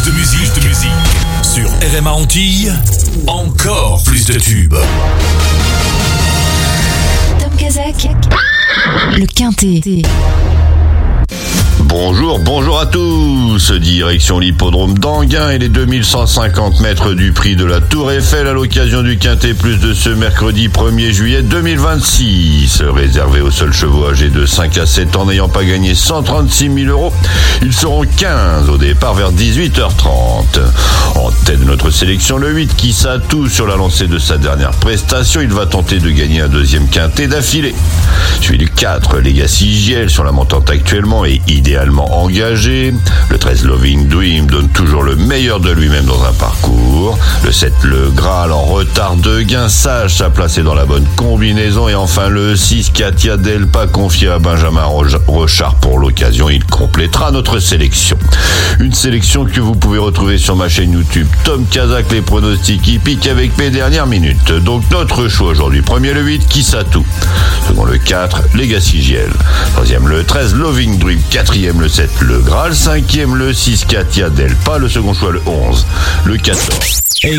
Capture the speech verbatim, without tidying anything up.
de musique, de musique. Sur R M A Antilles, encore plus de tubes. Tom Kazak, le Quintet. Bonjour, bonjour à tous. Direction l'hippodrome d'Anguin et les deux mille cent cinquante mètres du prix de la Tour Eiffel à l'occasion du Quintet Plus de ce mercredi premier juillet deux mille vingt-six. Réservé aux seuls chevaux âgés de cinq à sept ans n'ayant pas gagné cent trente-six mille euros. Ils seront quinze au départ vers dix-huit heures trente. En tête de notre sélection, le huit qui s'atoue sur la lancée de sa dernière prestation. Il va tenter de gagner un deuxième Quintet d'affilée. Suivi du quatre, Legacy Giel sur la montante actuellement et idéalement engagé. Le treize, Loving Dream donne toujours le meilleur de lui-même dans un parcours. Le sept, Le Graal en retard de gain sage, sa place est dans la bonne combinaison. Et enfin le six, Katia Delpa, confié à Benjamin Rochard pour l'occasion. Il complétera notre sélection. Une sélection que vous pouvez retrouver sur ma chaîne YouTube Tom Kazak, les pronostics hippiques avec mes dernières minutes. Donc notre choix aujourd'hui, premier le huit, Kissatou. Second le quatre, Legacy Giel. Troisième le treize, Loving Dream. Quatrième le sept, Le Graal. Cinquième le six, Katia Delpa. Le second choix le onze, le quatorze.